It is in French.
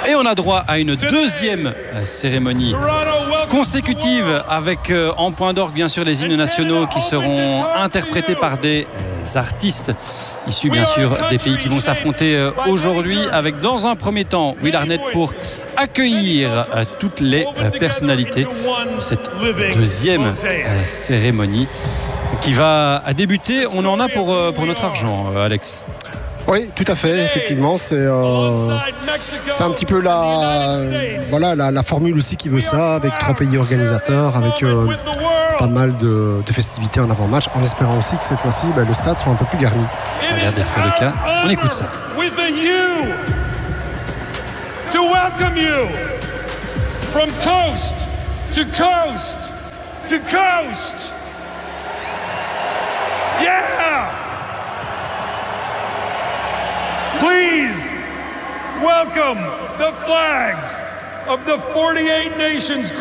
Et on a droit à une deuxième cérémonie consécutive avec en point d'orgue bien sûr les hymnes nationaux qui seront interprétés par des artistes issus bien sûr des pays qui vont s'affronter aujourd'hui, avec dans un premier temps Will Arnett pour accueillir toutes les personnalités de cette deuxième cérémonie qui va débuter. On en a pour notre argent, Alex. Oui, tout à fait, effectivement, c'est un petit peu la formule aussi qui veut ça, avec 3 pays organisateurs, avec pas mal de festivités en avant-match, en espérant aussi que cette fois-ci, le stade soit un peu plus garni. Ça a l'air d'être le cas. On écoute ça. To welcome you from coast to coast to coast. Yeah! Please welcome the flags of the 48 nations